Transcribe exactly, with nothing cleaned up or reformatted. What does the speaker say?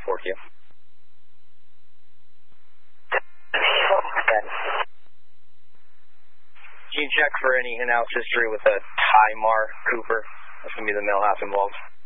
four Q. Can you check for any in-house history with a Ty Mar Cooper? That's going to be the male half involved.